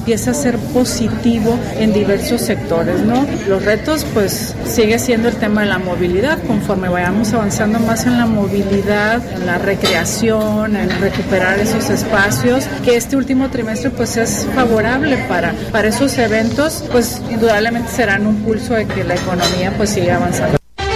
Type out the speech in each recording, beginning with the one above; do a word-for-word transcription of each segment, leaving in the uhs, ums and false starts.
empieza a ser positivo en diversos sectores, ¿no? Los retos, pues, sigue siendo el tema de la movilidad. Conforme vayamos avanzando más en la movilidad, en la recreación, en recuperar esos espacios, que este último trimestre, pues, es favorable para, para esos eventos, pues, indudablemente serán un pulso de que la economía, pues, siga avanzando.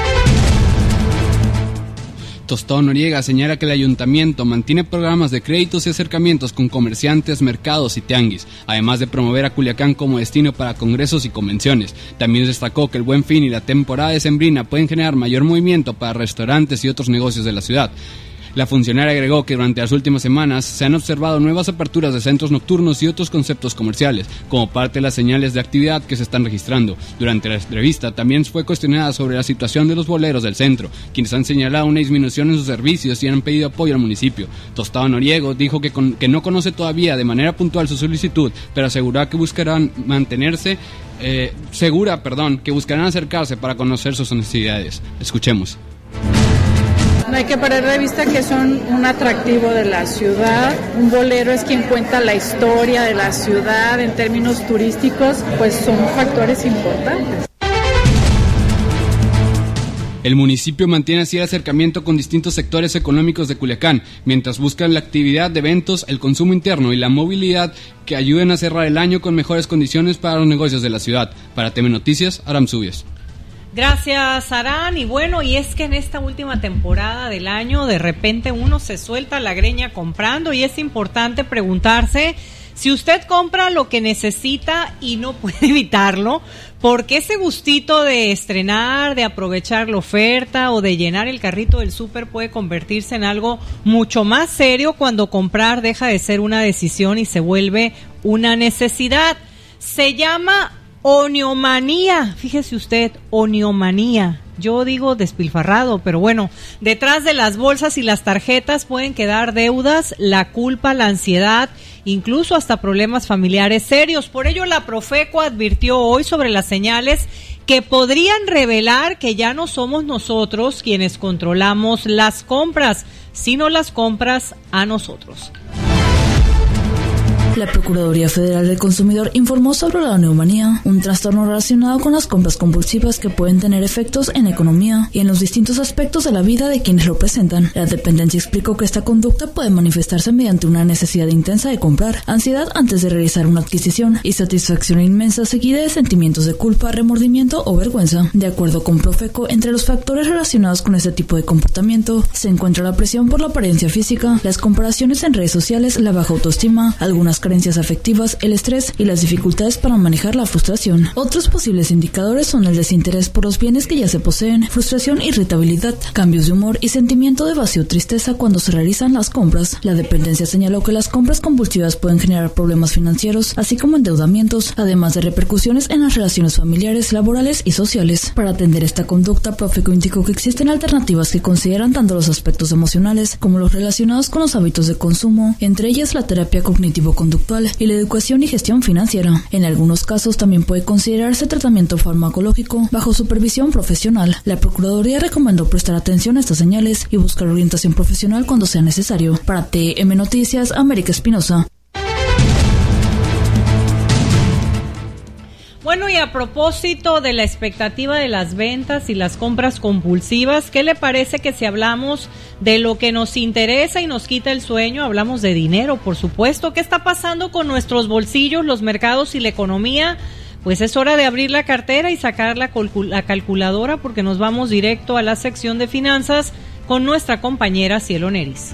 Tostado Noriega señala que el ayuntamiento mantiene programas de créditos y acercamientos con comerciantes, mercados y tianguis, además de promover a Culiacán como destino para congresos y convenciones. También destacó que el Buen Fin y la temporada decembrina pueden generar mayor movimiento para restaurantes y otros negocios de la ciudad. La funcionaria agregó que durante las últimas semanas se han observado nuevas aperturas de centros nocturnos y otros conceptos comerciales, como parte de las señales de actividad que se están registrando. Durante la entrevista también fue cuestionada sobre la situación de los boleros del centro, quienes han señalado una disminución en sus servicios y han pedido apoyo al municipio. Tostado Noriego dijo que, con, que no conoce todavía de manera puntual su solicitud, pero aseguró que buscarán mantenerse eh, segura, perdón, que buscarán acercarse para conocer sus necesidades. Escuchemos. No hay que perder de vista que son un atractivo de la ciudad. Un bolero es quien cuenta la historia de la ciudad en términos turísticos, pues son factores importantes. El municipio mantiene así el acercamiento con distintos sectores económicos de Culiacán, mientras buscan la actividad de eventos, el consumo interno y la movilidad que ayuden a cerrar el año con mejores condiciones para los negocios de la ciudad. Para T V Noticias, Aram Subies. Gracias, Arán. Y bueno, y es que en esta última temporada del año de repente uno se suelta la greña comprando y es importante preguntarse si usted compra lo que necesita y no puede evitarlo, porque ese gustito de estrenar, de aprovechar la oferta o de llenar el carrito del súper puede convertirse en algo mucho más serio cuando comprar deja de ser una decisión y se vuelve una necesidad. Se llama oniomanía, fíjese usted, oniomanía. Yo digo despilfarrado, pero bueno, detrás de las bolsas y las tarjetas pueden quedar deudas, la culpa, la ansiedad, incluso hasta problemas familiares serios. Por ello, la Profeco advirtió hoy sobre las señales que podrían revelar que ya no somos nosotros quienes controlamos las compras, sino las compras a nosotros. La Procuraduría Federal del Consumidor informó sobre la oniomanía, un trastorno relacionado con las compras compulsivas que pueden tener efectos en la economía y en los distintos aspectos de la vida de quienes lo presentan. La dependencia explicó que esta conducta puede manifestarse mediante una necesidad intensa de comprar, ansiedad antes de realizar una adquisición y satisfacción inmensa seguida de sentimientos de culpa, remordimiento o vergüenza. De acuerdo con Profeco, entre los factores relacionados con este tipo de comportamiento se encuentra la presión por la apariencia física, las comparaciones en redes sociales, la baja autoestima, algunas carencias afectivas, el estrés y las dificultades para manejar la frustración. Otros posibles indicadores son el desinterés por los bienes que ya se poseen, frustración, irritabilidad, cambios de humor y sentimiento de vacío o tristeza cuando se realizan las compras. La dependencia señaló que las compras compulsivas pueden generar problemas financieros, así como endeudamientos, además de repercusiones en las relaciones familiares, laborales y sociales. Para atender esta conducta, Profeco indicó que existen alternativas que consideran tanto los aspectos emocionales como los relacionados con los hábitos de consumo, entre ellas la terapia cognitivo-conductual y la educación y gestión financiera. En algunos casos también puede considerarse tratamiento farmacológico bajo supervisión profesional. La Procuraduría recomendó prestar atención a estas señales y buscar orientación profesional cuando sea necesario. Para T M Noticias, América Espinosa. Bueno, y a propósito de la expectativa de las ventas y las compras compulsivas, ¿qué le parece que si hablamos de lo que nos interesa y nos quita el sueño, hablamos de dinero, por supuesto? ¿Qué está pasando con nuestros bolsillos, los mercados y la economía? Pues es hora de abrir la cartera y sacar la, calcul- la calculadora porque nos vamos directo a la sección de finanzas con nuestra compañera Cielo Neris.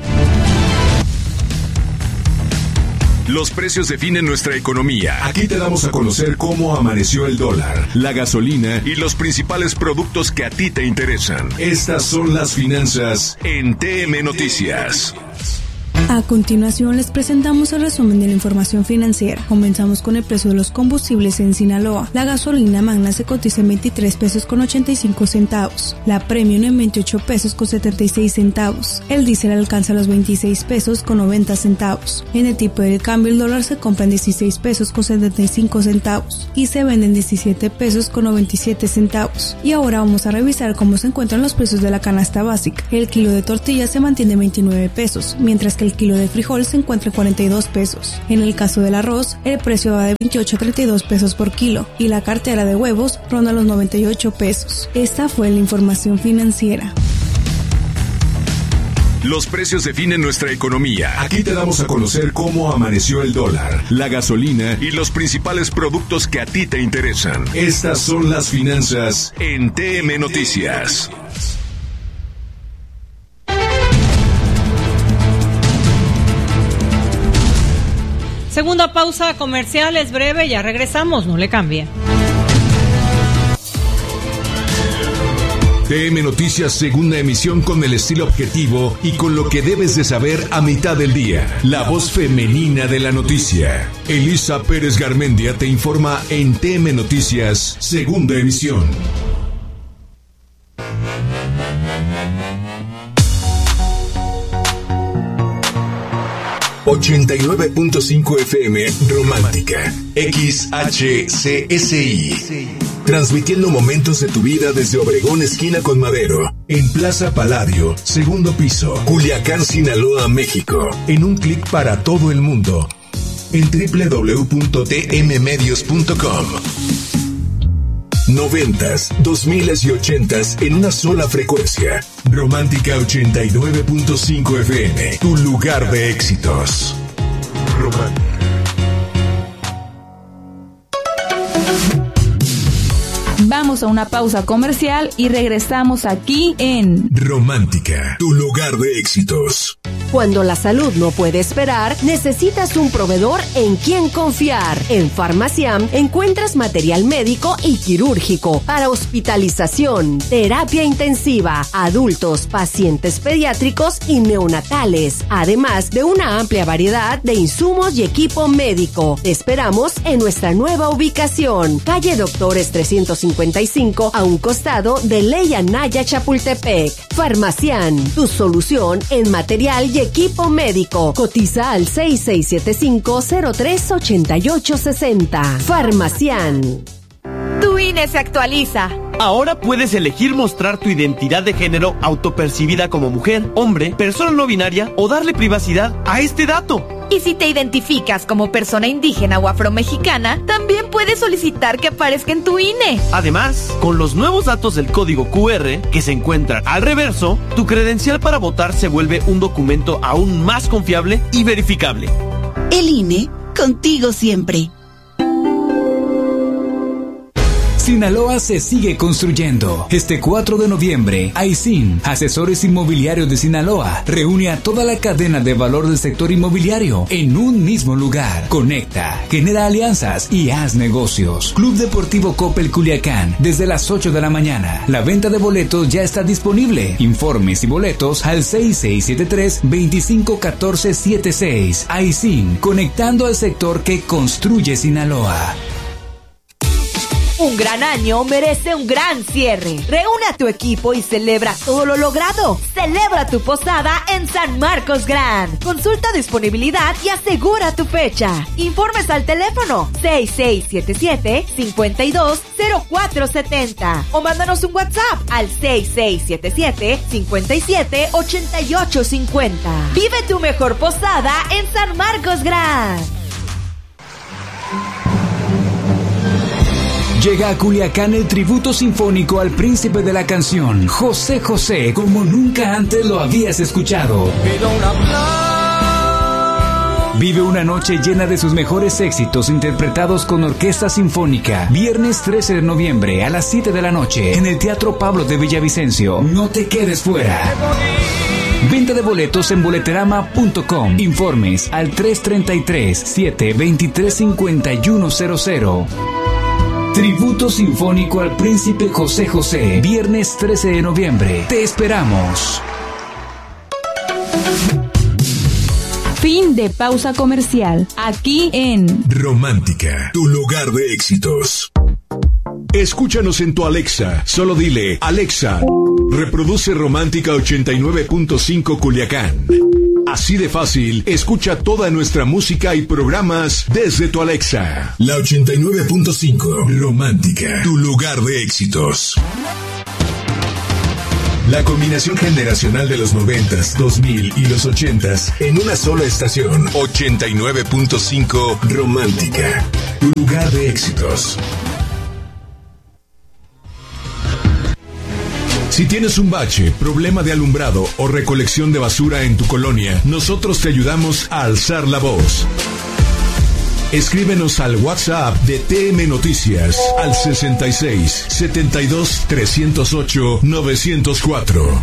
Los precios definen nuestra economía. Aquí te damos a conocer cómo amaneció el dólar, la gasolina y los principales productos que a ti te interesan. Estas son las finanzas en T M Noticias. A continuación les presentamos el resumen de la información financiera. Comenzamos con el precio de los combustibles en Sinaloa. La gasolina magna se cotiza en veintitrés pesos con ochenta y cinco centavos. La premium en veintiocho pesos con setenta y seis centavos. El diésel alcanza los veintiséis pesos con noventa centavos. En el tipo de cambio el dólar se compra en dieciséis pesos con setenta y cinco centavos y se vende en diecisiete pesos con noventa y siete centavos. Y ahora vamos a revisar cómo se encuentran los precios de la canasta básica. El kilo de tortillas se mantiene en veintinueve pesos, mientras que el kilo de frijol se encuentra en cuarenta y dos pesos. En el caso del arroz, el precio va de veintiocho a treinta y dos pesos por kilo y la cartera de huevos ronda los noventa y ocho pesos. Esta fue la información financiera. Los precios definen nuestra economía. Aquí te damos a conocer cómo amaneció el dólar, la gasolina y los principales productos que a ti te interesan. Estas son las finanzas en T M Noticias. Segunda pausa comercial, es breve, ya regresamos, no le cambie. T M Noticias, segunda emisión con el estilo objetivo y con lo que debes de saber a mitad del día. La voz femenina de la noticia. Elisa Pérez Garmendia te informa en T M Noticias, segunda emisión. ochenta y nueve punto cinco F M Romántica, X H C S I. Transmitiendo momentos de tu vida desde Obregón, esquina con Madero, en Plaza Palladio, segundo piso, Culiacán, Sinaloa, México. En un clic para todo el mundo, en doble u doble u doble u punto t m medios punto com. Noventas, dos miles y ochentas en una sola frecuencia. Romántica ochenta y nueve punto cinco F M, tu lugar de éxitos. Romántica. Vamos a una pausa comercial y regresamos aquí en Romántica, tu lugar de éxitos. Cuando la salud no puede esperar, necesitas un proveedor en quien confiar. En Farmaciam encuentras material médico y quirúrgico para hospitalización, terapia intensiva, adultos, pacientes pediátricos y neonatales, además de una amplia variedad de insumos y equipo médico. Te esperamos en nuestra nueva ubicación, calle Doctores trescientos cincuenta y cinco, a un costado de Ley Anaya, Chapultepec. Farmaciam, tu solución en material y equipo médico. Cotiza al seis seis siete cinco, cero tres ocho ocho seis cero. Farmaciam. Tu I N E se actualiza. Ahora puedes elegir mostrar tu identidad de género autopercibida como mujer, hombre, persona no binaria o darle privacidad a este dato. Y si te identificas como persona indígena o afromexicana, también puedes solicitar que aparezca en tu I N E. Además, con los nuevos datos del código Q R que se encuentran al reverso, tu credencial para votar se vuelve un documento aún más confiable y verificable. El I N E, contigo siempre. Sinaloa se sigue construyendo. Este cuatro de noviembre, Aisin, Asesores Inmobiliarios de Sinaloa, reúne a toda la cadena de valor del sector inmobiliario en un mismo lugar. Conecta, genera alianzas y haz negocios. Club Deportivo Coppel Culiacán, desde las ocho de la mañana. La venta de boletos ya está disponible. Informes y boletos al seis seis siete tres, dos cinco uno cuatro siete seis. Aisin, conectando al sector que construye Sinaloa. Un gran año merece un gran cierre. Reúne a tu equipo y celebra todo lo logrado. Celebra tu posada en San Marcos Grand. Consulta disponibilidad y asegura tu fecha. Informes al teléfono seis seis siete siete, cinco dos, cero cuatro siete cero o mándanos un WhatsApp al seis seis siete siete, cinco siete, ocho ocho cinco cero. Vive tu mejor posada en San Marcos Grand. Llega a Culiacán el tributo sinfónico al príncipe de la canción, José José, como nunca antes lo habías escuchado. Vive una noche llena de sus mejores éxitos interpretados con orquesta sinfónica. Viernes trece de noviembre a las siete de la noche en el Teatro Pablo de Villavicencio. No te quedes fuera. Venta de boletos en boleterama punto com. Informes al tres tres tres, siete dos tres, cinco uno cero cero. Tributo sinfónico al príncipe José José, viernes trece de noviembre. Te esperamos. Fin de pausa comercial. Aquí en Romántica, tu lugar de éxitos. Escúchanos en tu Alexa. Solo dile, Alexa, reproduce Romántica ochenta y nueve punto cinco Culiacán. Así de fácil, escucha toda nuestra música y programas desde tu Alexa. La ochenta y nueve punto cinco, Romántica, tu lugar de éxitos. La combinación generacional de los noventas, dos mil y los ochentas en una sola estación. ochenta y nueve punto cinco Romántica, tu lugar de éxitos. Si tienes un bache, problema de alumbrado o recolección de basura en tu colonia, nosotros te ayudamos a alzar la voz. Escríbenos al WhatsApp de T M Noticias al sesenta y seis, setenta y dos, trescientos ocho, novecientos cuatro.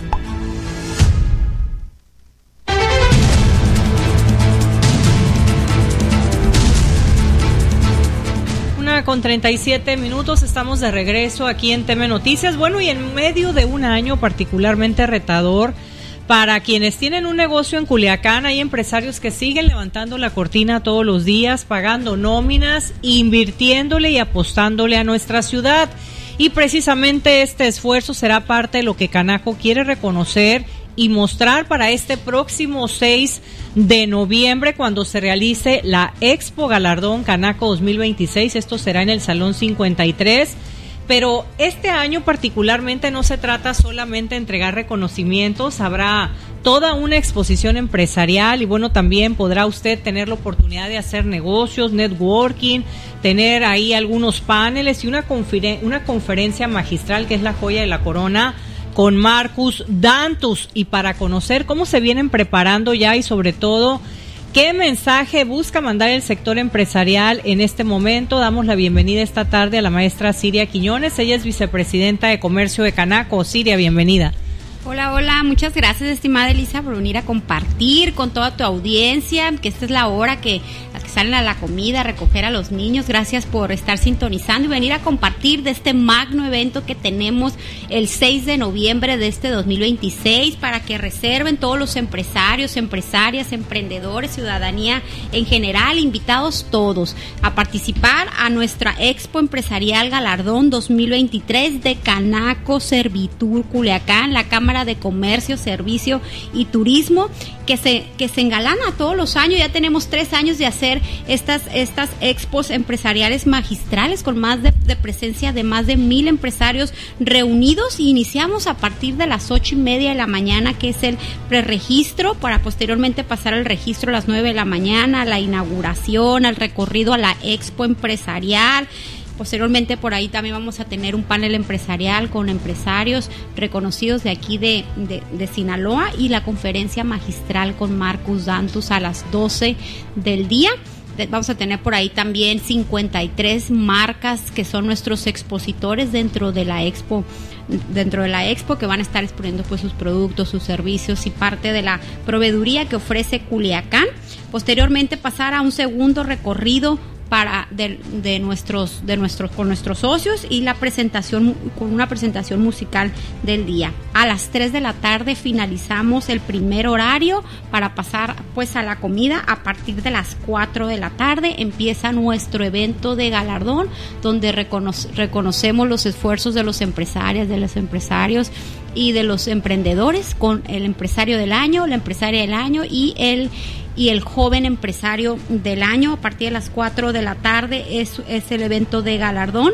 Con treinta y siete minutos estamos de regreso aquí en T M Noticias. Bueno, y en medio de un año particularmente retador para quienes tienen un negocio en Culiacán, hay empresarios que siguen levantando la cortina todos los días, pagando nóminas, invirtiéndole y apostándole a nuestra ciudad. Y precisamente este esfuerzo será parte de lo que Canaco quiere reconocer y mostrar para este próximo seis de noviembre, cuando se realice la Expo Galardón Canaco dos mil veintiséis. Esto será en el Salón cincuenta y tres. Pero este año particularmente no se trata solamente de entregar reconocimientos, habrá toda una exposición empresarial y bueno, también podrá usted tener la oportunidad de hacer negocios, networking, tener ahí algunos paneles y una, conferen- una conferencia magistral que es la joya de la corona con Marcus Dantus, y para conocer cómo se vienen preparando ya y sobre todo ¿qué mensaje busca mandar el sector empresarial en este momento? Damos la bienvenida esta tarde a la maestra Siria Quiñones. Ella es vicepresidenta de Comercio de Canaco. Siria, bienvenida. Hola, hola, muchas gracias, estimada Elisa, por venir a compartir con toda tu audiencia, que esta es la hora que las que salen a la comida, a recoger a los niños. Gracias por estar sintonizando y venir a compartir de este magno evento que tenemos el seis de noviembre de este dos mil veintiséis, para que reserven todos los empresarios, empresarias, emprendedores, ciudadanía en general, invitados todos a participar a nuestra Expo Empresarial Galardón dos mil veintitrés de Canaco Servitur Culiacán, la Cámara de Comercio, Servicio y Turismo, que se que se engalana todos los años. Ya tenemos tres años de hacer estas estas expos empresariales magistrales con más de, de presencia de más de mil empresarios reunidos, y iniciamos a partir de las ocho y media de la mañana, que es el preregistro, para posteriormente pasar al registro a las nueve de la mañana, a la inauguración, al recorrido a la expo empresarial. Posteriormente por ahí también vamos a tener un panel empresarial con empresarios reconocidos de aquí de, de, de Sinaloa, y la conferencia magistral con Marcus Dantus a las doce del día. Vamos a tener por ahí también cincuenta y tres marcas que son nuestros expositores dentro de la expo dentro de la expo que van a estar exponiendo pues sus productos, sus servicios y parte de la proveeduría que ofrece Culiacán. Posteriormente pasar a un segundo recorrido para de, de nuestros de nuestros con nuestros socios, y la presentación con una presentación musical del día. A las tres de la tarde finalizamos el primer horario para pasar pues a la comida. A partir de las cuatro de la tarde empieza nuestro evento de galardón, donde reconoce, reconocemos los esfuerzos de los empresarios, de los empresarios y de los emprendedores, con el empresario del año, la empresaria del año y el y el joven empresario del año. A partir de las cuatro de la tarde es, es el evento de galardón,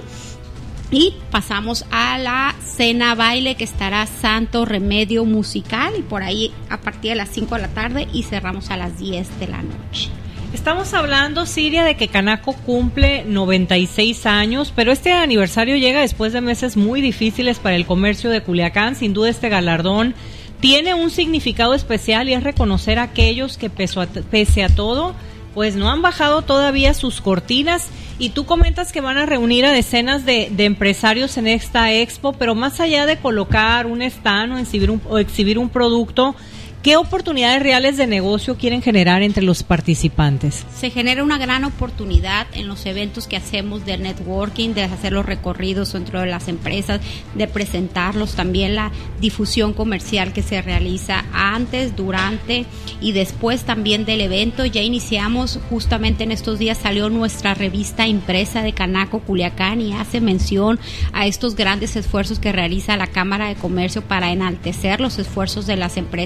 y pasamos a la cena baile, que estará Santo Remedio Musical, y por ahí a partir de las cinco de la tarde, y cerramos a las diez de la noche. Estamos hablando, Siria, de que Canaco cumple noventa y seis años, pero este aniversario llega después de meses muy difíciles para el comercio de Culiacán. Sin duda este galardón tiene un significado especial, y es reconocer a aquellos que pese a, pese a todo, pues no han bajado todavía sus cortinas. Y tú comentas que van a reunir a decenas de, de empresarios en esta expo, pero más allá de colocar un stand o exhibir un, o exhibir un producto, ¿qué oportunidades reales de negocio quieren generar entre los participantes? Se genera una gran oportunidad en los eventos que hacemos de networking, de hacer los recorridos dentro de las empresas, de presentarlos, también la difusión comercial que se realiza antes, durante y después también del evento. Ya iniciamos, justamente en estos días salió nuestra revista impresa de Canaco Culiacán, y hace mención a estos grandes esfuerzos que realiza la Cámara de Comercio para enaltecer los esfuerzos de las empresas para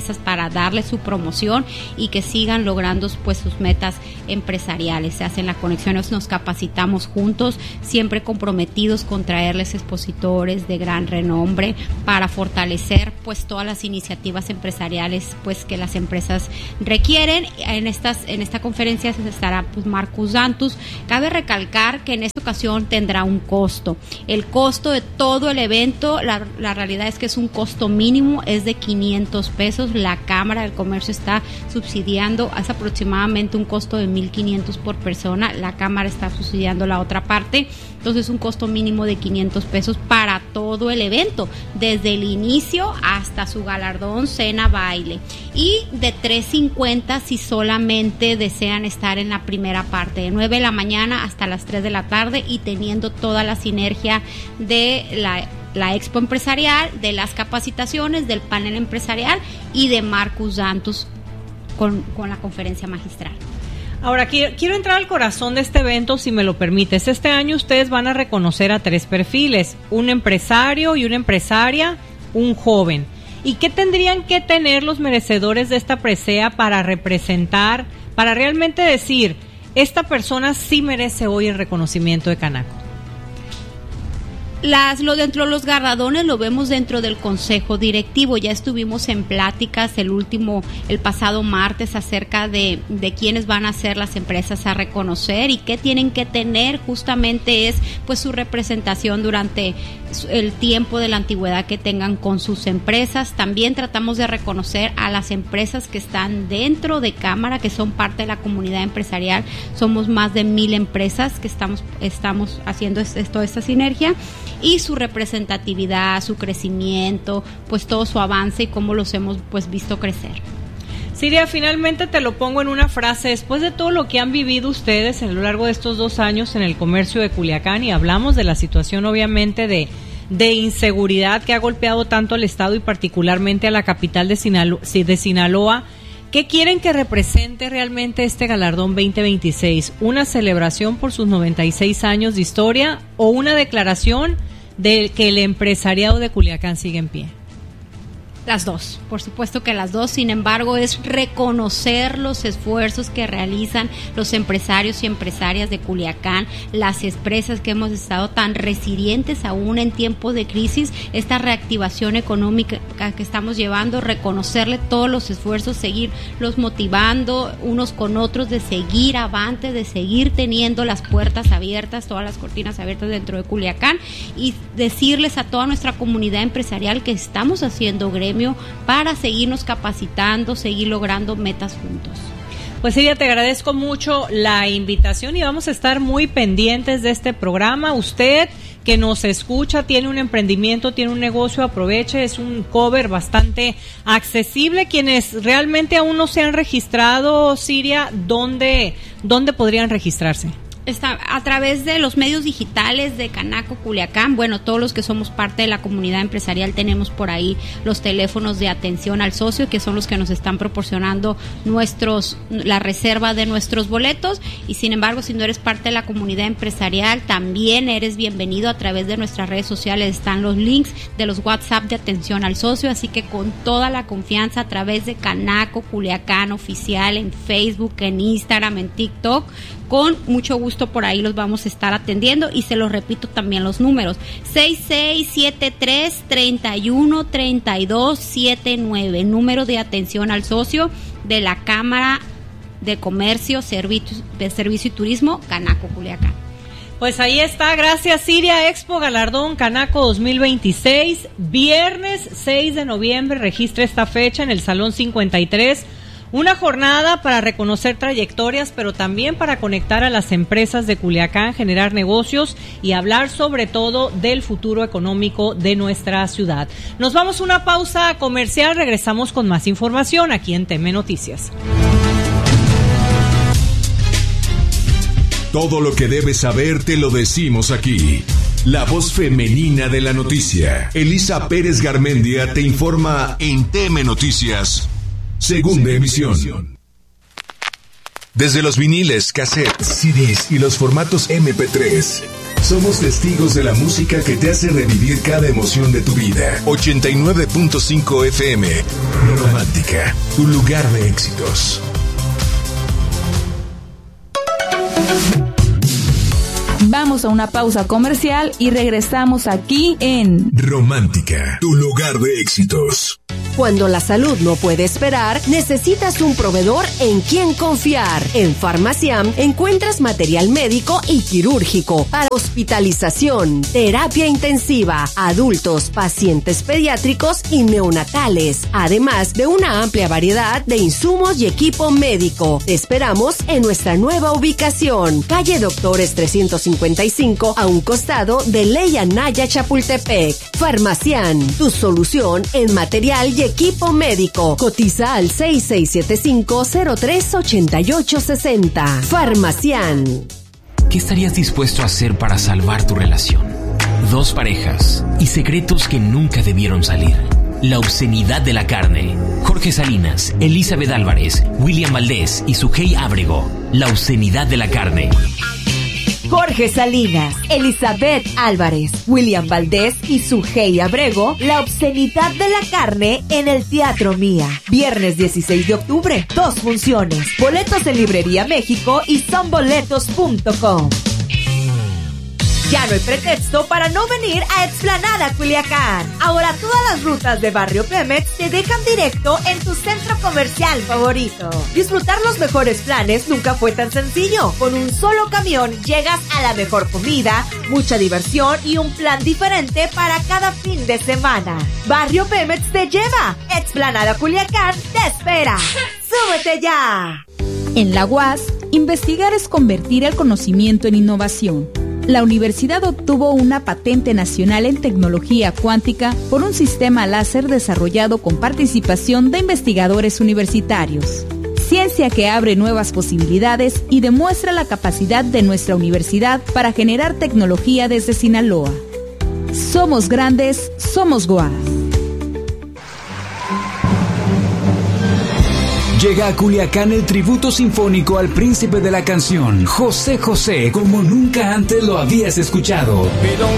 para darle su promoción y que sigan logrando pues sus metas empresariales. Se hacen las conexiones, nos capacitamos juntos, siempre comprometidos con traerles expositores de gran renombre para fortalecer pues todas las iniciativas empresariales pues que las empresas requieren. En estas en esta conferencia estará pues Marcus Dantus. Cabe recalcar que en esta ocasión tendrá un costo. El costo de todo el evento, la, la realidad es que es un costo mínimo, es de quinientos pesos. La Cámara del Comercio está subsidiando, es aproximadamente un costo de mil quinientos por persona. La Cámara está subsidiando la otra parte. Entonces un costo mínimo de quinientos pesos para todo el evento, desde el inicio hasta su galardón, cena, baile. Y de tres cincuenta si solamente desean estar en la primera parte, de nueve de la mañana hasta las tres de la tarde, y teniendo toda la sinergia de la, la expo empresarial, de las capacitaciones, del panel empresarial y de Marcus Dantus con, con la conferencia magistral. Ahora, quiero, quiero entrar al corazón de este evento, si me lo permites. Este año ustedes van a reconocer a tres perfiles, un empresario y una empresaria, un joven. ¿Y qué tendrían que tener los merecedores de esta presea para representar, para realmente decir, esta persona sí merece hoy el reconocimiento de Canaco? Las, lo dentro de los galardones lo vemos dentro del consejo directivo. Ya estuvimos en pláticas el último, el pasado martes acerca de, de quiénes van a ser las empresas a reconocer y qué tienen que tener. Justamente es pues su representación durante el tiempo de la antigüedad que tengan con sus empresas. También tratamos de reconocer a las empresas que están dentro de Cámara, que son parte de la comunidad empresarial. Somos más de mil empresas que estamos, estamos haciendo esto, esta sinergia. Y su representatividad, su crecimiento, pues todo su avance y cómo los hemos pues visto crecer. Siria, finalmente te lo pongo en una frase. Después de todo lo que han vivido ustedes a lo largo de estos dos años en el comercio de Culiacán, y hablamos de la situación obviamente de, de inseguridad que ha golpeado tanto al estado y particularmente a la capital de Sinaloa, de Sinaloa, ¿qué quieren que represente realmente este galardón veinte veintiséis? ¿Una celebración por sus noventa y seis años de historia o una declaración de que el empresariado de Culiacán sigue en pie? Las dos, por supuesto que las dos. Sin embargo, es reconocer los esfuerzos que realizan los empresarios y empresarias de Culiacán, las empresas que hemos estado tan resilientes aún en tiempos de crisis, esta reactivación económica que estamos llevando, reconocerle todos los esfuerzos, seguirlos motivando unos con otros, de seguir avante, de seguir teniendo las puertas abiertas, todas las cortinas abiertas dentro de Culiacán, y decirles a toda nuestra comunidad empresarial que estamos haciendo gremio para seguirnos capacitando, seguir logrando metas juntos. Pues Siria, te agradezco mucho la invitación y vamos a estar muy pendientes de este programa. Usted que nos escucha, tiene un emprendimiento, tiene un negocio, aproveche, es un cover bastante accesible. Quienes realmente aún no se han registrado, Siria, ¿dónde, dónde podrían registrarse? Está a través de los medios digitales de Canaco Culiacán. Bueno, todos los que somos parte de la comunidad empresarial tenemos por ahí los teléfonos de atención al socio, que son los que nos están proporcionando nuestros la reserva de nuestros boletos. Y sin embargo, si no eres parte de la comunidad empresarial, también eres bienvenido. A través de nuestras redes sociales están los links de los WhatsApp de atención al socio, así que con toda la confianza a través de Canaco Culiacán Oficial en Facebook, en Instagram, en TikTok, con mucho gusto por ahí los vamos a estar atendiendo. Y se los repito también los números: seis seis siete tres, tres uno, tres dos siete nueve, número de atención al socio de la Cámara de Comercio, Servicio, de Servicio y Turismo Canaco Culiacán. Pues ahí está, gracias Siria. Expo Galardón Canaco dos mil veintiséis, viernes seis de noviembre, registra esta fecha en el Salón cincuenta y tres. Una jornada para reconocer trayectorias, pero también para conectar a las empresas de Culiacán, generar negocios y hablar sobre todo del futuro económico de nuestra ciudad. Nos vamos a una pausa comercial, regresamos con más información aquí en T M Noticias. Todo lo que debes saber te lo decimos aquí. La voz femenina de la noticia. Elisa Pérez Garmendia te informa en T M Noticias. Segunda emisión. Desde los viniles, cassettes, C Ds y los formatos eme pe tres, Somos testigos de la música que te hace revivir cada emoción de tu vida. ochenta y nueve punto cinco F M. Romántica, tu lugar de éxitos. Vamos a una pausa comercial y regresamos aquí en Romántica, tu lugar de éxitos. Cuando la salud no puede esperar, necesitas un proveedor en quien confiar. En Farmaciam encuentras material médico y quirúrgico para hospitalización, terapia intensiva, adultos, pacientes pediátricos y neonatales, además de una amplia variedad de insumos y equipo médico. Te esperamos en nuestra nueva ubicación, calle Doctores trescientos cincuenta y cinco, a un costado de Ley Anaya, Chapultepec. Farmaciam, tu solución en material y equipo médico. Cotiza al seis seis siete cinco, cero tres ocho ocho seis cero. Farmaciam. ¿Qué estarías dispuesto a hacer para salvar tu relación? Dos parejas y secretos que nunca debieron salir. La obscenidad de la carne. Jorge Salinas, Elizabeth Álvarez, William Valdés y Sujei Ábrego. La obscenidad de la carne. Jorge Salinas, Elizabeth Álvarez, William Valdés y Sujei Abrego, La obscenidad de la carne en el Teatro Mía. Viernes dieciséis de octubre, dos funciones. Boletos en Librería México y sonboletos punto com. Ya no hay pretexto para no venir a Explanada Culiacán. Ahora todas las rutas de Barrio Pemex te dejan directo en tu centro comercial favorito. Disfrutar los mejores planes nunca fue tan sencillo. Con un solo camión llegas a la mejor comida, mucha diversión y un plan diferente para cada fin de semana. Barrio Pemex te lleva. Explanada Culiacán te espera. ¡Súbete ya! En la U A S, investigar es convertir el conocimiento en innovación. La universidad obtuvo una patente nacional en tecnología cuántica por un sistema láser desarrollado con participación de investigadores universitarios. Ciencia que abre nuevas posibilidades y demuestra la capacidad de nuestra universidad para generar tecnología desde Sinaloa. Somos grandes, somos U A S. Llega a Culiacán el tributo sinfónico al príncipe de la canción, José José, como nunca antes lo habías escuchado.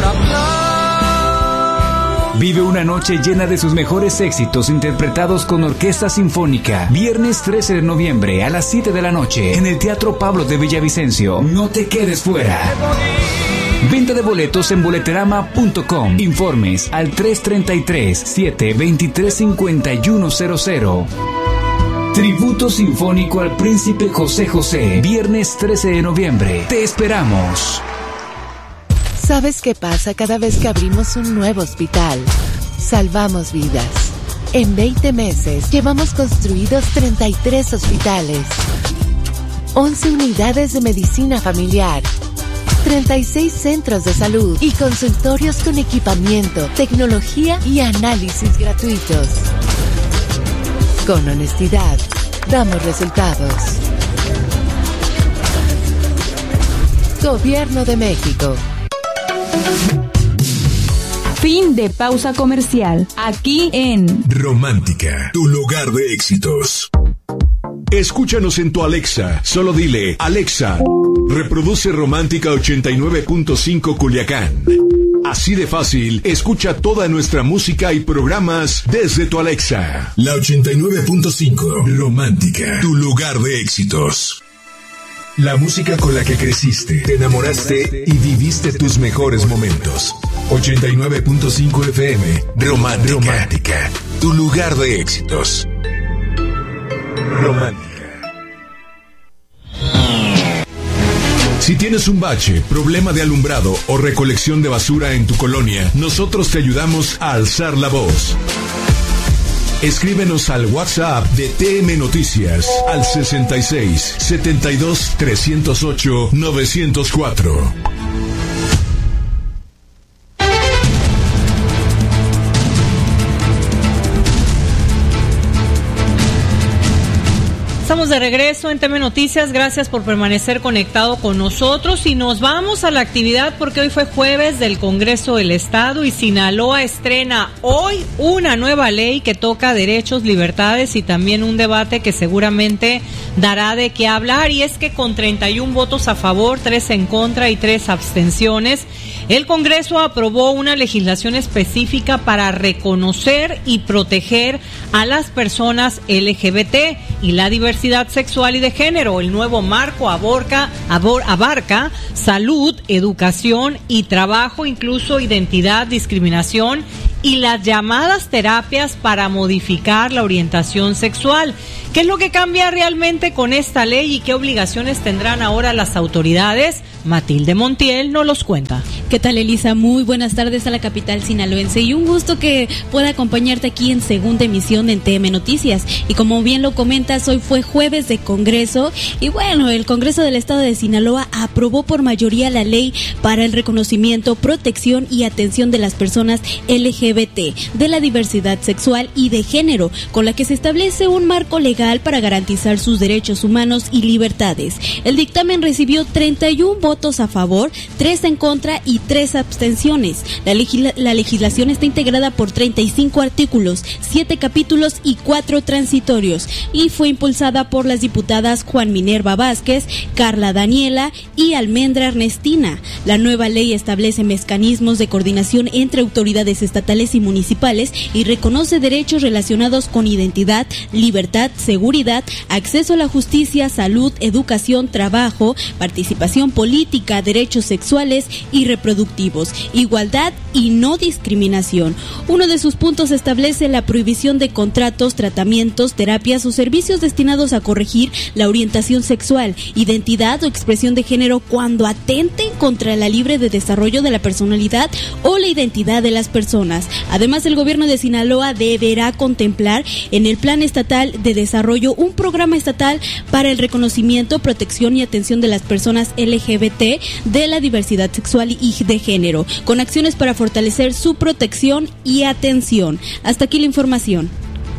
Vive una noche llena de sus mejores éxitos interpretados con orquesta sinfónica. Viernes trece de noviembre a las siete de la noche en el Teatro Pablo de Villavicencio. No te quedes fuera. Venta de boletos en boleterama punto com. Informes al tres tres tres, siete dos tres, cinco uno cero cero. Tributo sinfónico al príncipe José José. Viernes trece de noviembre. Te esperamos. ¿Sabes qué pasa cada vez que abrimos un nuevo hospital? Salvamos vidas. En veinte meses llevamos construidos treinta y tres hospitales, once unidades de medicina familiar, treinta y seis centros de salud y consultorios con equipamiento, tecnología y análisis gratuitos. Con honestidad, damos resultados. Gobierno de México. Fin de pausa comercial. Aquí en Romántica, tu lugar de éxitos. Escúchanos en tu Alexa. Solo dile, Alexa, reproduce Romántica ochenta y nueve punto cinco Culiacán. Así de fácil, escucha toda nuestra música y programas desde tu Alexa. La ochenta y nueve punto cinco, Romántica, tu lugar de éxitos. La música con la que creciste, te enamoraste y viviste tus mejores momentos. ochenta y nueve punto cinco F M, Romántica, Romántica, tu lugar de éxitos. Romántica. Si tienes un bache, problema de alumbrado o recolección de basura en tu colonia, nosotros te ayudamos a alzar la voz. Escríbenos al WhatsApp de T M Noticias al sesenta y seis, setenta y dos, trescientos ocho, novecientos cuatro. Estamos de regreso en T V Noticias, gracias por permanecer conectado con nosotros y nos vamos a la actividad porque hoy fue jueves del Congreso del Estado y Sinaloa estrena hoy una nueva ley que toca derechos, libertades y también un debate que seguramente dará de qué hablar, y es que con treinta y un votos a favor, tres en contra y tres abstenciones, el Congreso aprobó una legislación específica para reconocer y proteger a las personas L G B T y la diversidad sexual y de género. El nuevo marco aborca, abor, abarca salud, educación y trabajo, incluso identidad, discriminación y las llamadas terapias para modificar la orientación sexual. ¿Qué es lo que cambia realmente con esta ley y qué obligaciones tendrán ahora las autoridades? Matilde Montiel nos los cuenta. ¿Qué tal, Elisa? Muy buenas tardes a la capital sinaloense y un gusto que pueda acompañarte aquí en segunda emisión en T M Noticias. Y como bien lo comentas, hoy fue jueves de Congreso y bueno, el Congreso del Estado de Sinaloa aprobó por mayoría la ley para el reconocimiento, protección y atención de las personas L G B T, de la diversidad sexual y de género, con la que se establece un marco legal para garantizar sus derechos humanos y libertades. El dictamen recibió treinta y un votos a favor, tres en contra y tres abstenciones. La, legisla- la legislación está integrada por treinta y cinco artículos, siete capítulos y cuatro transitorios y fue impulsada por las diputadas Juan Minerva Vázquez, Carla Daniela y Almendra Ernestina. La nueva ley establece mecanismos de coordinación entre autoridades estatales y municipales y reconoce derechos relacionados con identidad, libertad, seguridad, acceso a la justicia, salud, educación, trabajo, participación política, derechos sexuales y reproductivos, igualdad y no discriminación. Uno de sus puntos establece la prohibición de contratos, tratamientos, terapias o servicios destinados a corregir la orientación sexual, identidad o expresión de género cuando atenten contra la libre de desarrollo de la personalidad o la identidad de las personas. Además, el gobierno de Sinaloa deberá contemplar en el Plan Estatal de Desarrollo un programa estatal para el reconocimiento, protección y atención de las personas L G B T de la diversidad sexual y de género, con acciones para fortalecer su protección y atención. Hasta aquí la información.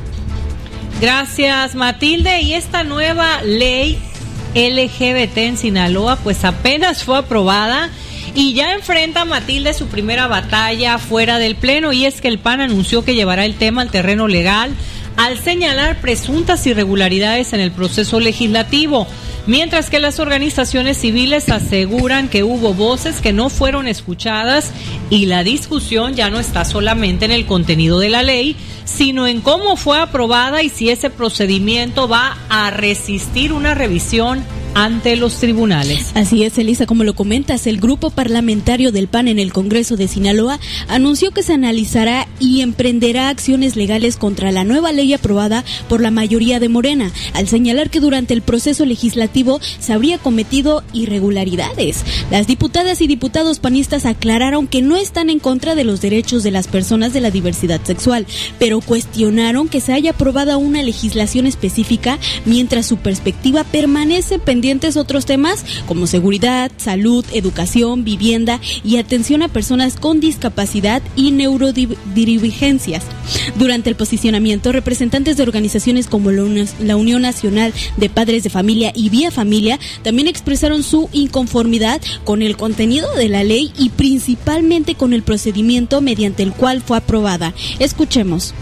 Gracias, Matilde. Y esta nueva ley L G B T en Sinaloa pues apenas fue aprobada y ya enfrenta, Matilde, su primera batalla fuera del Pleno, y es que el P A N anunció que llevará el tema al terreno legal al señalar presuntas irregularidades en el proceso legislativo, mientras que las organizaciones civiles aseguran que hubo voces que no fueron escuchadas y la discusión ya no está solamente en el contenido de la ley, sino en cómo fue aprobada y si ese procedimiento va a resistir una revisión ante los tribunales. Así es, Elisa, como lo comentas, el grupo parlamentario del P A N en el Congreso de Sinaloa anunció que se analizará y emprenderá acciones legales contra la nueva ley aprobada por la mayoría de Morena, al señalar que durante el proceso legislativo se habría cometido irregularidades. Las diputadas y diputados panistas aclararon que no están en contra de los derechos de las personas de la diversidad sexual, pero cuestionaron que se haya aprobado una legislación específica mientras su perspectiva permanece pendiente otros temas como seguridad, salud, educación, vivienda y atención a personas con discapacidad y neurodivergencias. Durante el posicionamiento, representantes de organizaciones como la Unión Nacional de Padres de Familia y Vía Familia también expresaron su inconformidad con el contenido de la ley y principalmente con el procedimiento mediante el cual fue aprobada. Escuchemos.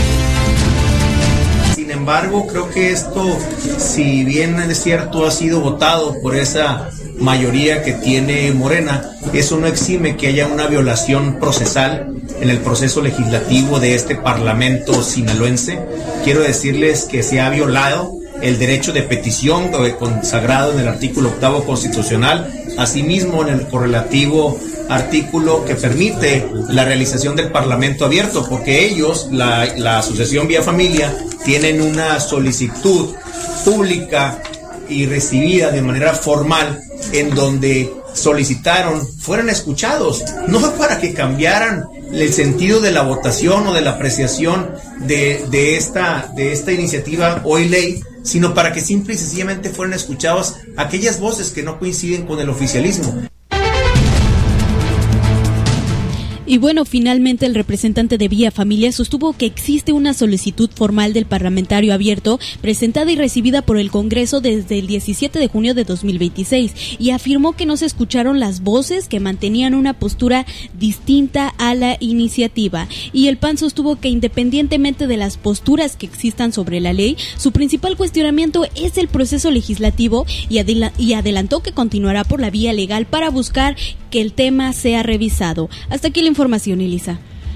Sin embargo, creo que esto, si bien es cierto, ha sido votado por esa mayoría que tiene Morena, eso no exime que haya una violación procesal en el proceso legislativo de este Parlamento sinaloense. Quiero decirles que se ha violado el derecho de petición consagrado en el artículo octavo constitucional, asimismo en el correlativo artículo que permite la realización del Parlamento abierto, porque ellos, la, la Asociación Vía Familia, tienen una solicitud pública y recibida de manera formal en donde solicitaron fueran escuchados, no para que cambiaran el sentido de la votación o de la apreciación de, de, esta, de esta iniciativa hoy ley, sino para que simple y sencillamente fueran escuchados aquellas voces que no coinciden con el oficialismo. Y bueno, finalmente el representante de Vía Familia sostuvo que existe una solicitud formal del parlamentario abierto presentada y recibida por el Congreso desde el diecisiete de junio de dos mil veintiséis y afirmó que no se escucharon las voces que mantenían una postura distinta a la iniciativa. Y el P A N sostuvo que independientemente de las posturas que existan sobre la ley, su principal cuestionamiento es el proceso legislativo y, adela- y adelantó que continuará por la vía legal para buscar que el tema sea revisado. Hasta aquí la información, Elisa.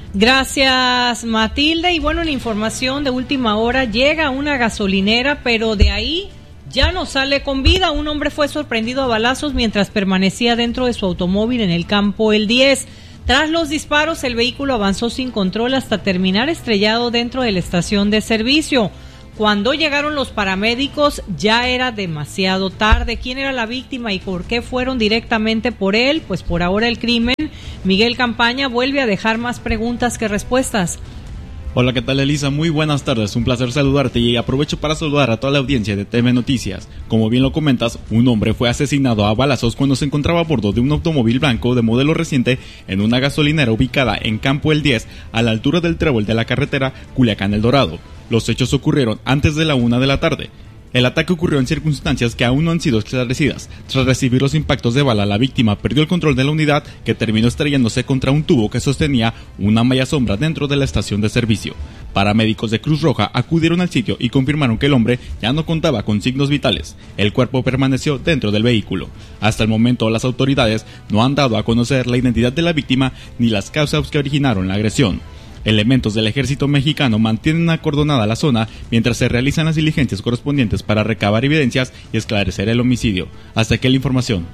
Gracias, Matilde. Y bueno, la información de última hora: llega una gasolinera, pero de ahí ya no sale con vida. Un hombre fue sorprendido a balazos mientras permanecía dentro de su automóvil en el campo El diez. Tras los disparos, el vehículo avanzó sin control hasta terminar estrellado dentro de la estación de servicio. Cuando llegaron los paramédicos, ya era demasiado tarde. ¿Quién era la víctima y por qué fueron directamente por él? Pues por ahora el crimen. Miguel Campaña vuelve a dejar más preguntas que respuestas. Hola, ¿qué tal, Elisa? Muy buenas tardes, un placer saludarte y aprovecho para saludar a toda la audiencia de T V Noticias. Como bien lo comentas, un hombre fue asesinado a balazos cuando se encontraba a bordo de un automóvil blanco de modelo reciente en una gasolinera ubicada en Campo El diez, a la altura del trébol de la carretera Culiacán-El Dorado. Los hechos ocurrieron antes de la una de la tarde. El ataque ocurrió en circunstancias que aún no han sido esclarecidas. Tras recibir los impactos de bala, la víctima perdió el control de la unidad, que terminó estrellándose contra un tubo que sostenía una malla sombra dentro de la estación de servicio. Paramédicos de Cruz Roja acudieron al sitio y confirmaron que el hombre ya no contaba con signos vitales. El cuerpo permaneció dentro del vehículo. Hasta el momento, las autoridades no han dado a conocer la identidad de la víctima ni las causas que originaron la agresión. Elementos del ejército mexicano mantienen acordonada la zona mientras se realizan las diligencias correspondientes para recabar evidencias y esclarecer el homicidio. Hasta aquí la información.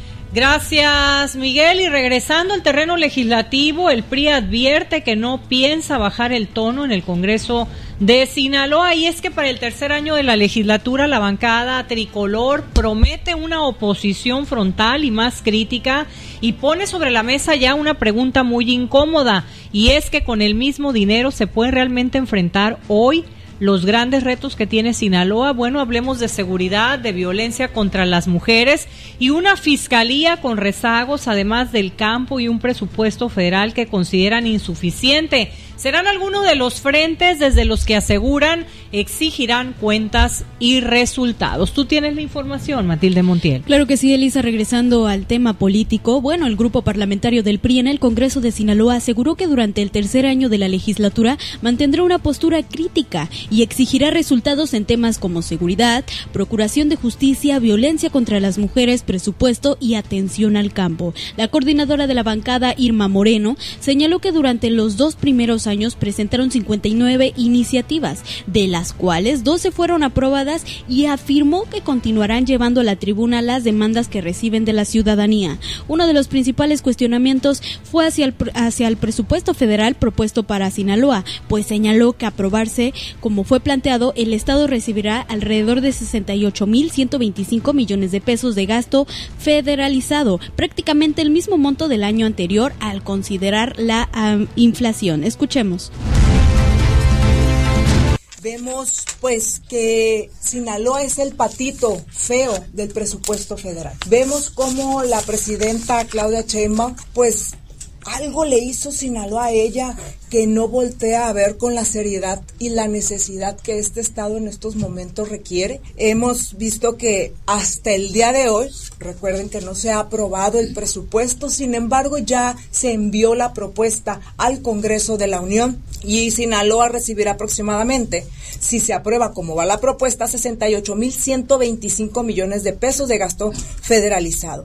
Gracias, Miguel. Y regresando al terreno legislativo, el P R I advierte que no piensa bajar el tono en el Congreso de Sinaloa, y es que para el tercer año de la legislatura la bancada tricolor promete una oposición frontal y más crítica, y pone sobre la mesa ya una pregunta muy incómoda, y es que con el mismo dinero se puede realmente enfrentar hoy los grandes retos que tiene Sinaloa. Bueno, hablemos de seguridad, de violencia contra las mujeres y una fiscalía con rezagos, además del campo, y un presupuesto federal que consideran insuficiente. Serán algunos de los frentes desde los que aseguran exigirán cuentas y resultados. ¿Tú tienes la información, Matilde Montiel? Claro que sí, Elisa. Regresando al tema político, bueno, el grupo parlamentario del P R I en el Congreso de Sinaloa aseguró que durante el tercer año de la legislatura mantendrá una postura crítica y exigirá resultados en temas como seguridad, procuración de justicia, violencia contra las mujeres, presupuesto y atención al campo. La coordinadora de la bancada, Irma Moreno, señaló que durante los dos primeros años presentaron cincuenta y nueve iniciativas, de las cuales doce fueron aprobadas, y afirmó que continuarán llevando a la tribuna las demandas que reciben de la ciudadanía. Uno de los principales cuestionamientos fue hacia el, hacia el presupuesto federal propuesto para Sinaloa, pues señaló que aprobarse como fue planteado, el Estado recibirá alrededor de sesenta y ocho mil ciento veinticinco millones de pesos de gasto federalizado, prácticamente el mismo monto del año anterior al considerar la um, inflación. Escuchemos. Vemos pues que Sinaloa es el patito feo del presupuesto federal. Vemos cómo la presidenta Claudia Sheinbaum pues algo le hizo Sinaloa a ella, que no voltea a ver con la seriedad y la necesidad que este estado en estos momentos requiere. Hemos visto que hasta el día de hoy, recuerden que no se ha aprobado el presupuesto, sin embargo ya se envió la propuesta al Congreso de la Unión y Sinaloa recibirá aproximadamente, si se aprueba como va la propuesta, sesenta y ocho mil ciento veinticinco millones de pesos de gasto federalizado.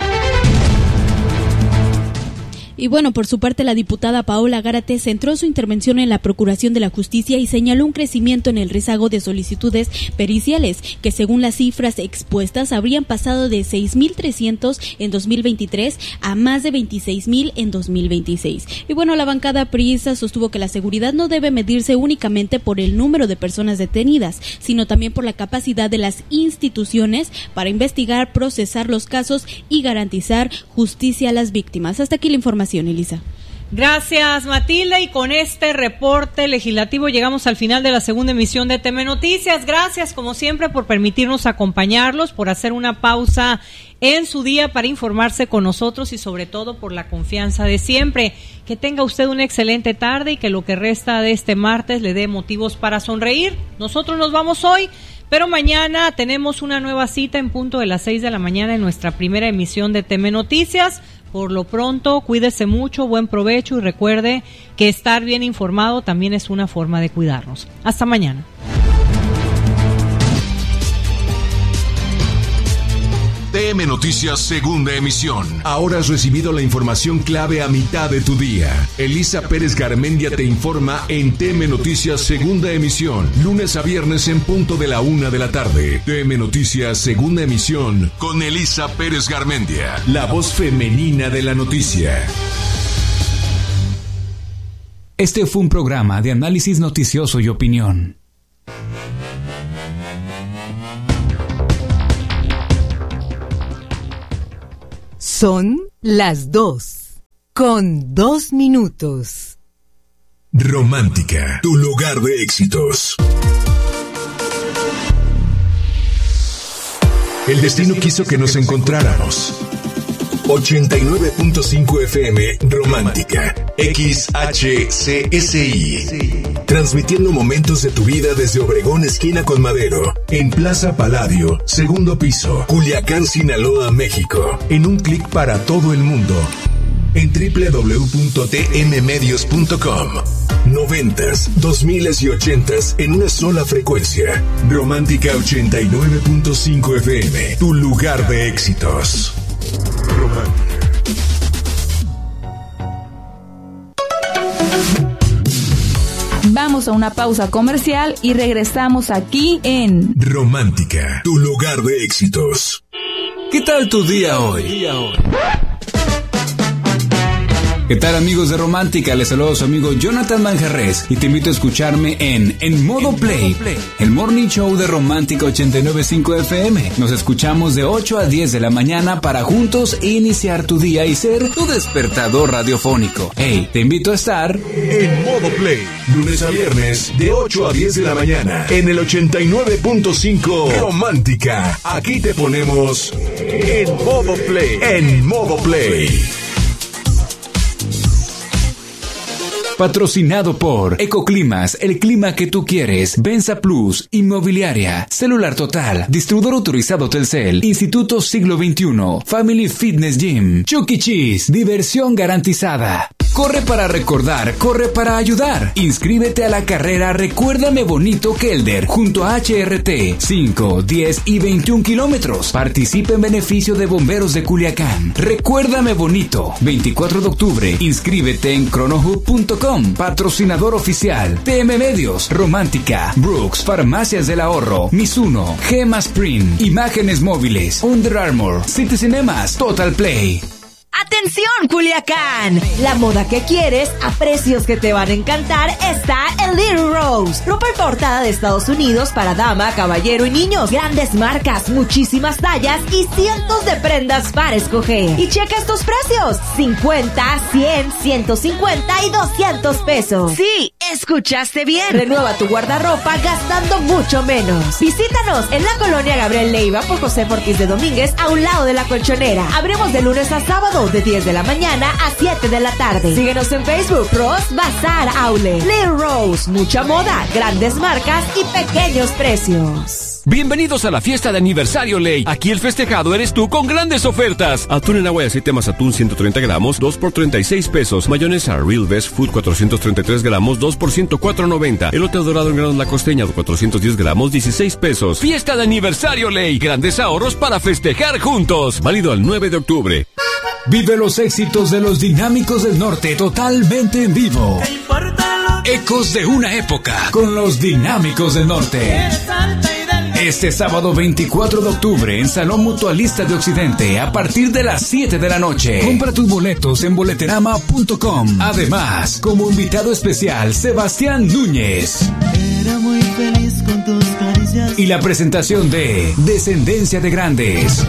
Y bueno, por su parte, la diputada Paola Gárate centró su intervención en la Procuración de la Justicia y señaló un crecimiento en el rezago de solicitudes periciales, que según las cifras expuestas habrían pasado de seis mil trescientos en dos mil veintitrés a más de veintiséis mil en dos mil veintiséis. Y bueno, la bancada priista sostuvo que la seguridad no debe medirse únicamente por el número de personas detenidas, sino también por la capacidad de las instituciones para investigar, procesar los casos y garantizar justicia a las víctimas. Hasta aquí la información, Elisa. Gracias, Matilda, y con este reporte legislativo llegamos al final de la segunda emisión de T M Noticias. Gracias, como siempre, por permitirnos acompañarlos, por hacer una pausa en su día para informarse con nosotros y sobre todo por la confianza de siempre. Que tenga usted una excelente tarde y que lo que resta de este martes le dé motivos para sonreír. Nosotros nos vamos hoy, pero mañana tenemos una nueva cita en punto de las seis de la mañana en nuestra primera emisión de T M Noticias. Por lo pronto, cuídese mucho, buen provecho y recuerde que estar bien informado también es una forma de cuidarnos. Hasta mañana. T M Noticias segunda emisión. Ahora has recibido la información clave a mitad de tu día. Elisa Pérez Garmendia te informa en T M Noticias segunda emisión. Lunes a viernes en punto de la una de la tarde. T M Noticias segunda emisión con Elisa Pérez Garmendia, la voz femenina de la noticia. Este fue un programa de análisis noticioso y opinión. Son las dos, con dos minutos. Romántica, tu lugar de éxitos. El destino quiso que nos encontráramos. ochenta y nueve punto cinco F M Romántica, X H C S I. Transmitiendo momentos de tu vida desde Obregón, esquina con Madero, en Plaza Palladio, segundo piso, Culiacán, Sinaloa, México. En un clic para todo el mundo. En doble u doble u doble u punto t m medios punto com. Noventas, dos miles y ochentas en una sola frecuencia. Romántica ochenta y nueve punto cinco F M, tu lugar de éxitos. Romántica. Vamos a una pausa comercial y regresamos aquí en Romántica, tu lugar de éxitos. ¿Qué tal tu día hoy? ¿Qué tal, amigos de Romántica? Les saludo a su amigo Jonathan Manjarres y te invito a escucharme en En Modo Play, el morning show de Romántica ochenta y nueve punto cinco F M. Nos escuchamos de ocho a diez de la mañana para juntos iniciar tu día y ser tu despertador radiofónico. Hey, te invito a estar En Modo Play, lunes a viernes de ocho a diez de la mañana en el ochenta y nueve punto cinco Romántica. Aquí te ponemos En Modo Play. En Modo Play. Patrocinado por Ecoclimas, el clima que tú quieres. Benza Plus, Inmobiliaria, Celular Total, Distribuidor Autorizado Telcel, Instituto Siglo veintiuno, Family Fitness Gym, Chuck E. Cheese, diversión garantizada. Corre para recordar, corre para ayudar. Inscríbete a la carrera Recuérdame Bonito Kelder junto a H R T, cinco, diez y veintiún kilómetros. Participa en beneficio de Bomberos de Culiacán. Recuérdame Bonito, veinticuatro de octubre. Inscríbete en cronohub punto com. Patrocinador oficial T M Medios, Romántica, Brooks, Farmacias del Ahorro, Mizuno, Gema Sprint, Imágenes Móviles, Under Armour, City Cinemas, Total Play. ¡Atención, Culiacán! La moda que quieres a precios que te van a encantar está en Little Rose. Ropa importada de Estados Unidos para dama, caballero y niños. Grandes marcas, muchísimas tallas y cientos de prendas para escoger. Y checa estos precios: cincuenta, cien, ciento cincuenta y doscientos pesos. Sí, escuchaste bien. Renueva tu guardarropa gastando mucho menos. Visítanos en la colonia Gabriel Leiva por José Ortiz de Domínguez, a un lado de la Colchonera. Abrimos de lunes a sábado de diez de la mañana a siete de la tarde. Síguenos en Facebook, Ross Bazar Outlet. Little Rose, mucha moda, grandes marcas y pequeños precios. Bienvenidos a la fiesta de aniversario Ley. Aquí el festejado eres tú con grandes ofertas. Atún en agua y aceite más atún ciento treinta gramos, dos por treinta y seis pesos. Mayonesa Real Best Food cuatrocientos treinta y tres gramos, dos por ciento cuatro noventa. Elote dorado en granos La Costeña de cuatrocientos diez gramos, dieciséis pesos. Fiesta de aniversario Ley. Grandes ahorros para festejar juntos. Válido al nueve de octubre. Vive los éxitos de los Dinámicos del Norte totalmente en vivo. Ecos de una época con los Dinámicos del Norte. Este sábado veinticuatro de octubre en Salón Mutualista de Occidente a partir de las siete de la noche. Compra tus boletos en boleterama punto com. Además, como invitado especial, Sebastián Núñez. Era muy feliz con tus caricias. Y la presentación de Descendencia de Grandes.